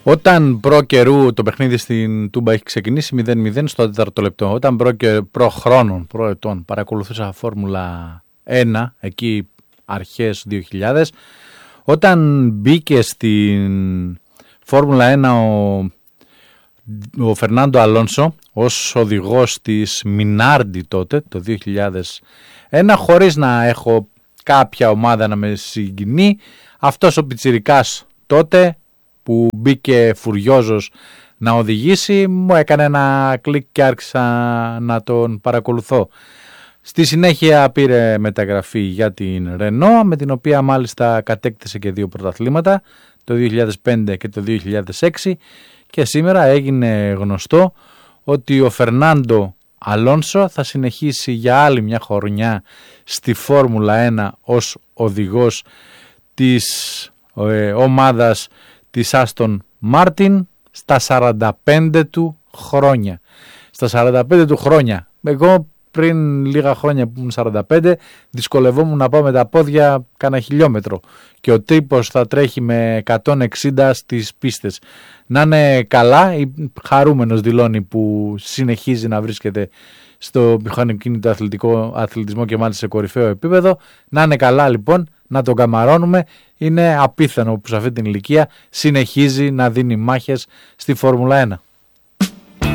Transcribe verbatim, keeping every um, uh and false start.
Όταν προ καιρού το παιχνίδι στην Τούμπα έχει ξεκινήσει μηδέν μηδέν στο τέταρτο λεπτό, όταν προ, και, προ χρόνων, προ ετών παρακολουθούσα Φόρμουλα ένα, εκεί αρχές δύο χιλιάδες, όταν μπήκε στην Φόρμουλα ένα ο, ο Φερνάντο Αλόνσο ως οδηγός της Μινάρντι τότε, το δύο χιλιάδες ένα, χωρίς να έχω κάποια ομάδα να με συγκινεί, αυτός ο πιτσιρικάς τότε που μπήκε φουριόζος να οδηγήσει, μου έκανε ένα κλικ και άρχισα να τον παρακολουθώ. Στη συνέχεια πήρε μεταγραφή για την Renault, με την οποία μάλιστα κατέκτησε και δύο πρωταθλήματα, το δύο χιλιάδες πέντε και το δύο χιλιάδες έξι, και σήμερα έγινε γνωστό ότι ο Φερνάντο Αλόνσο θα συνεχίσει για άλλη μια χρονιά στη Φόρμουλα ένα ως οδηγός της ε, ομάδας της Άστον Μάρτιν στα σαράντα πέντε του χρόνια. Στα σαράντα πέντε του χρόνια. Εγώ πριν λίγα χρόνια που ήμουν σαράντα πέντε δυσκολευόμουν να πάω με τα πόδια κάνα χιλιόμετρο και ο τύπος θα τρέχει με εκατόν εξήντα στις πίστες. Να είναι καλά, χαρούμενος δηλώνει που συνεχίζει να βρίσκεται στο μηχανοκίνητο αθλητικό αθλητισμό και μάλιστα σε κορυφαίο επίπεδο. Να είναι καλά λοιπόν, να τον καμαρώνουμε. Είναι απίθανο που σε αυτή την ηλικία συνεχίζει να δίνει μάχες στη Φόρμουλα ένα.